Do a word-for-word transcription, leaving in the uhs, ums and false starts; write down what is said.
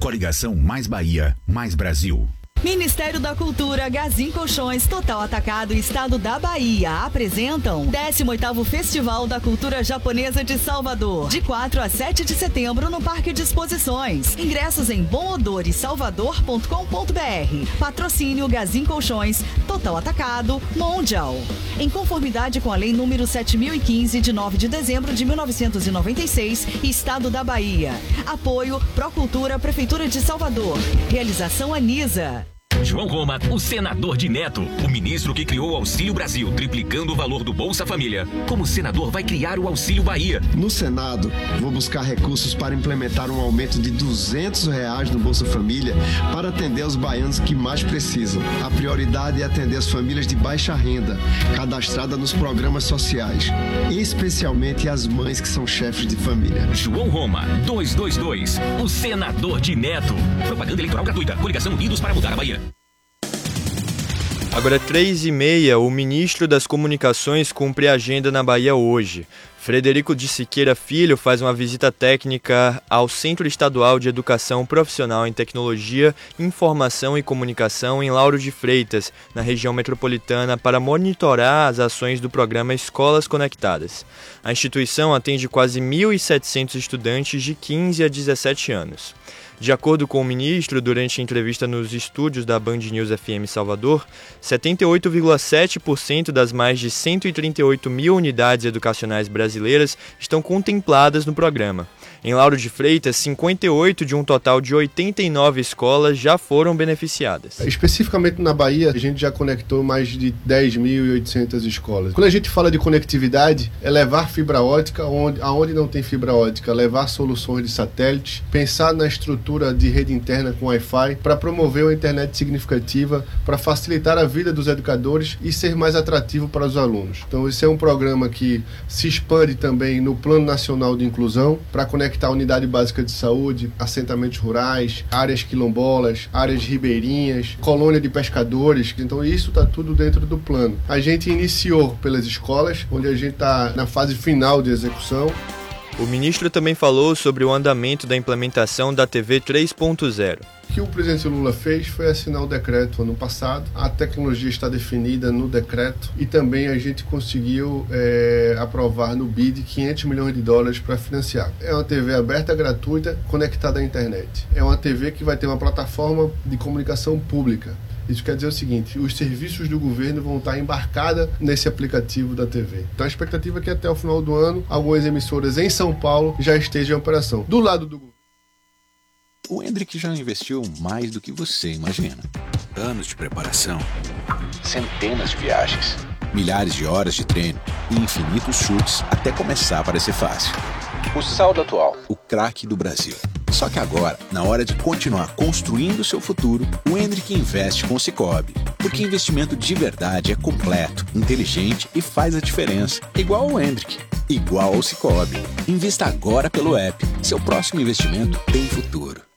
Coligação Mais Bahia, Mais Brasil. Ministério da Cultura, Gazin Colchões, Total Atacado e Estado da Bahia apresentam décimo oitavo Festival da Cultura Japonesa de Salvador, de quatro a sete de setembro no Parque de Exposições. Ingressos em bom odor e salvador ponto com ponto br. Patrocínio Gazin Colchões, Total Atacado, Mondial. Em conformidade com a Lei número sete mil e quinze, de nove de dezembro de mil novecentos e noventa e seis, Estado da Bahia. Apoio Procultura, Prefeitura de Salvador. Realização Anisa. João Roma, o senador de Neto, o ministro que criou o Auxílio Brasil, triplicando o valor do Bolsa Família. Como senador, vai criar o Auxílio Bahia. No Senado, vou buscar recursos para implementar um aumento de duzentos reais no Bolsa Família para atender os baianos que mais precisam. A prioridade é atender as famílias de baixa renda, cadastradas nos programas sociais, especialmente as mães que são chefes de família. João Roma, duzentos e vinte e dois, o senador de Neto. Propaganda eleitoral gratuita. Coligação Unidos para mudar a Bahia. Agora, três e meia, o ministro das Comunicações cumpre a agenda na Bahia hoje. Frederico de Siqueira Filho faz uma visita técnica ao Centro Estadual de Educação Profissional em Tecnologia, Informação e Comunicação em Lauro de Freitas, na região metropolitana, para monitorar as ações do programa Escolas Conectadas. A instituição atende quase mil e setecentos estudantes de quinze a dezessete anos. De acordo com o ministro, durante a entrevista nos estúdios da Band News F M Salvador, setenta e oito vírgula sete por cento das mais de cento e trinta e oito mil unidades educacionais brasileiras estão contempladas no programa. Em Lauro de Freitas, cinquenta e oito de um total de oitenta e nove escolas já foram beneficiadas. Especificamente na Bahia, a gente já conectou mais de dez mil e oitocentas escolas. Quando a gente fala de conectividade, é levar fibra ótica onde, aonde não tem fibra ótica, levar soluções de satélite, pensar na estrutura de rede interna com Wi-Fi para promover uma internet significativa, para facilitar a vida dos educadores e ser mais atrativo para os alunos. Então esse é um programa que se expande também no Plano Nacional de Inclusão para conectar a unidade básica de saúde, assentamentos rurais, áreas quilombolas, áreas ribeirinhas, colônia de pescadores. Então isso está tudo dentro do plano. A gente iniciou pelas escolas, onde a gente está na fase final de execução. O ministro também falou sobre o andamento da implementação da T V três ponto zero. O que o presidente Lula fez foi assinar o decreto ano passado. A tecnologia está definida no decreto e também a gente conseguiu é, aprovar no B I D quinhentos milhões de dólares para financiar. É uma T V aberta, gratuita, conectada à internet. É uma T V que vai ter uma plataforma de comunicação pública. Isso quer dizer o seguinte, os serviços do governo vão estar embarcados nesse aplicativo da T V. Então a expectativa é que até o final do ano, algumas emissoras em São Paulo já estejam em operação. Do lado do governo. O Hendrick já investiu mais do que você imagina. Anos de preparação, centenas de viagens, milhares de horas de treino e infinitos chutes até começar a parecer fácil. O saldo atual, o craque do Brasil. Só que agora, na hora de continuar construindo seu futuro, o Hendrick investe com o Sicoob. Porque investimento de verdade é completo, inteligente e faz a diferença. Igual o Hendrick, igual ao Sicoob. Invista agora pelo app. Seu próximo investimento tem futuro.